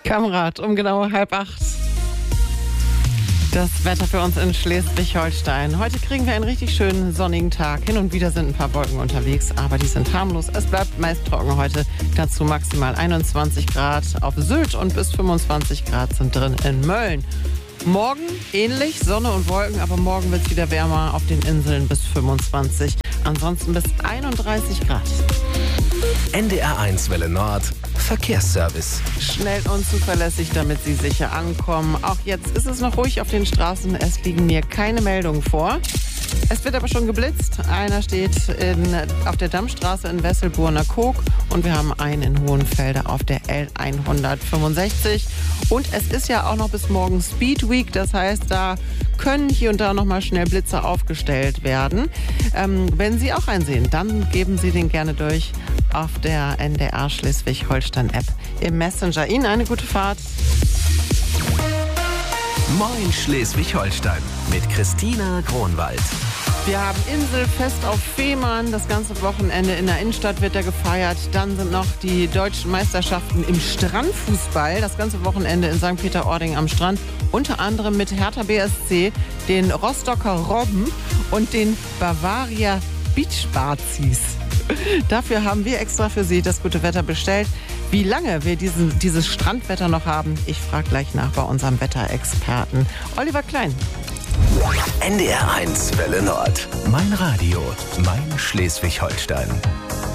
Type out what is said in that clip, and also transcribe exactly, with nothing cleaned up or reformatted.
Kamerad, um genau halb acht. Das Wetter für uns in Schleswig-Holstein. Heute kriegen wir einen richtig schönen sonnigen Tag. Hin und wieder sind ein paar Wolken unterwegs, aber die sind harmlos. Es bleibt meist trocken heute. Dazu maximal einundzwanzig Grad auf Sylt und bis fünfundzwanzig Grad sind drin in Mölln. Morgen ähnlich, Sonne und Wolken, aber morgen wird es wieder wärmer, auf den Inseln bis fünfundzwanzig. Ansonsten bis einunddreißig Grad. N D R eins Welle Nord, Verkehrsservice. Schnell und zuverlässig, damit Sie sicher ankommen. Auch jetzt ist es noch ruhig auf den Straßen. Es liegen mir keine Meldungen vor. Es wird aber schon geblitzt. Einer steht in, auf der Dammstraße in Wesselburner-Koog und wir haben einen in Hohenfelde auf der L hundertfünfundsechzig. Und es ist ja auch noch bis morgen Speed Week, das heißt, da können hier und da noch mal schnell Blitzer aufgestellt werden. Ähm, wenn Sie auch einen sehen, dann geben Sie den gerne durch auf der N D R Schleswig-Holstein-App im Messenger. Ihnen eine gute Fahrt. Moin Schleswig-Holstein mit Christina Kronwald. Wir haben Inselfest auf Fehmarn. Das ganze Wochenende in der Innenstadt wird da gefeiert. Dann sind noch die deutschen Meisterschaften im Strandfußball. Das ganze Wochenende in Sankt Peter-Ording am Strand. Unter anderem mit Hertha B S C, den Rostocker Robben und den Bavaria Beach Bazis. Dafür haben wir extra für Sie das gute Wetter bestellt. Wie lange wir diesen, dieses Strandwetter noch haben, ich frage gleich nach bei unserem Wetterexperten Oliver Klein. N D R eins Welle Nord. Mein Radio, mein Schleswig-Holstein.